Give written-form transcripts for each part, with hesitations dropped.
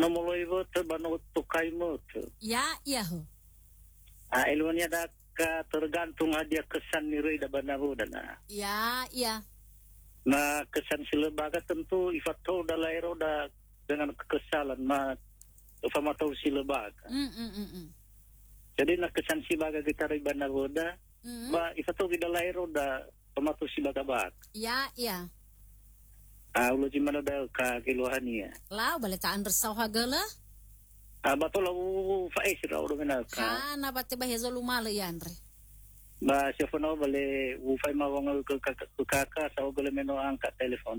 namoloy mo te bano tukay mo te. Ya ho. Ilmunya da ka tergantung adia kesan ni rei da banahu dana. Ya. Na kesan silebaga tentu ifato da lairo da dengan kekesalan ma famatau silebaga. Jadi na kesan sibaga kita rei banahu da ba ifato da lairo da famatau sibaga bak. Ya. Ulo jimana da ka kiluhania. Lau balitaan resau hagala. Bato lau faiz ra ulo mena ka. Na bate ba hezo lumala yanre. Ba siapa no bale ufai mawang ke kakak sao gole meno angkat telepon.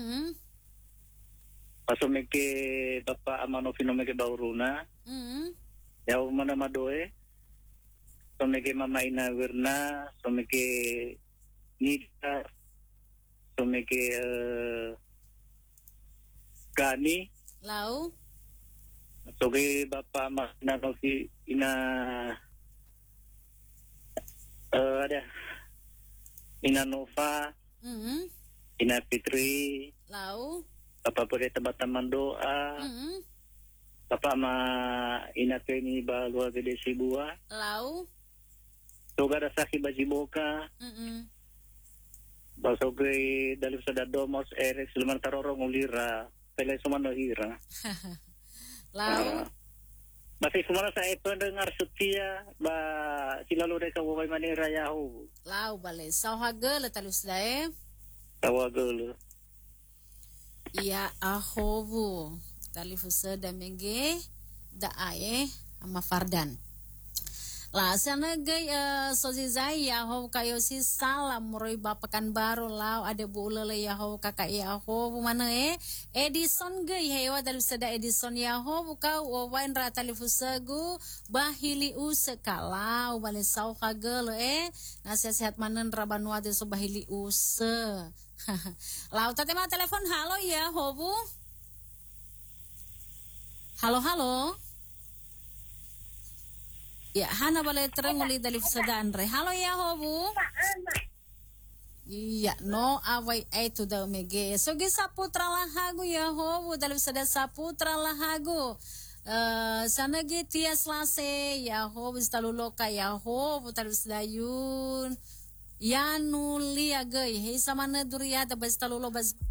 Paso meke bapa amano fino meke bauruna. Ya mana madoe. So meke mama ina wirna, so meke nida, so meke gani. Lau. So ke bapa amana no fi ina ada Ina Nova, Ina Fitri, Lau, Papa boleh teman-teman doa, Papa ma Ina Penny balua gede sibua, Lau, Toga da saki bajiboka, Basoge dalim sada domos eres luman tarorong ulira, pele sumano hira. Lau. Masih semua saya pendengar setia ba silalu deka wawai manera yahu. Lau bale sau hagala talus dae. Tawa gulu. Iya ahobu talifusa da menge da aye ama Fardan. La sana gay sozizai ya ho kayo si salam roy bapakan baru lau ada bu ulele ya ho kakak ya ho mana Edison gay hewa dalu sada Edison ya ho buka wawain ra talifusagu bahili usekalau bale sau kagel nasihat manen rabanwa de so bahili use. Lau tatema telepon halo ya ho bu. Halo. Ya, hana bale terenguli dalif sadandre. Halo ya hobu. Iya, no awai itu da mege. So gi saputra lahagu ya hobu dalif sada saputra lahagu. Sana gi tias lase ya hobu staluloka ya hobu dalif sadayun. Ya nuli agai. Hei sama na duriya da bas talulo bas